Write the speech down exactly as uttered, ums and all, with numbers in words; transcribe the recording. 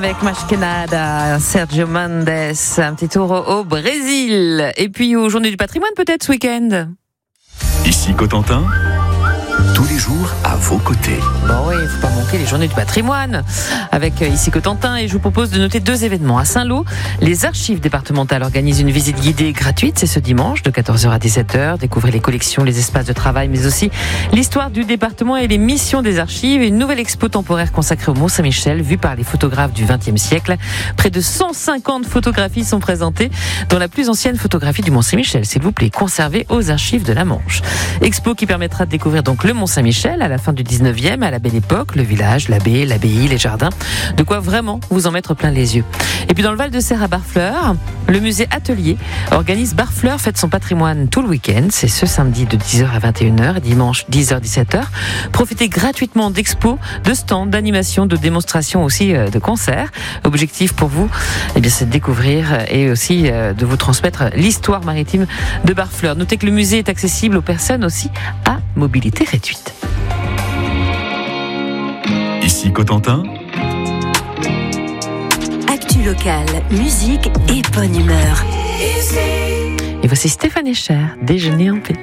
Avec Mashkenada, Sergio Mendes, un petit tour au, au Brésil. Et puis aux Journées du patrimoine peut-être ce week-end. Ici Cotentin, tous les jours à vos côtés. Bon oui, il ne faut pas manquer les Journées du patrimoine avec euh, Ici Cotentin. Et je vous propose de noter deux événements. À Saint-Lô, les archives départementales organisent une visite guidée gratuite. C'est ce dimanche de quatorze heures à dix-sept heures. Découvrez les collections, les espaces de travail, mais aussi l'histoire du département et les missions des archives. Une nouvelle expo temporaire consacrée au Mont-Saint-Michel, vue par les photographes du vingtième siècle. Près de cent cinquante photographies sont présentées, dont la plus ancienne photographie du Mont-Saint-Michel, s'il vous plaît, conservée aux archives de la Manche. Expo qui permettra de découvrir donc le Mont-Saint-Michel à la fin du dix-neuvième, à la belle époque, le village, la baie, l'abbaye, les jardins. De quoi vraiment vous en mettre plein les yeux. Et puis dans le Val-de-Serre à Barfleur, le musée Atelier organise Barfleur fête son patrimoine tout le week-end. C'est ce samedi de dix heures à vingt et une heures et dimanche dix heures à dix-sept heures. Profitez gratuitement d'expos, de stands, d'animations, de démonstrations aussi de concerts. Objectif pour vous, eh bien, c'est de découvrir et aussi de vous transmettre l'histoire maritime de Barfleur. Notez que le musée est accessible aux personnes aussi à mobilité réduite. Ici Cotentin, actu locale, musique et bonne humeur. Et voici Stéphane Echer, Déjeuner en paix.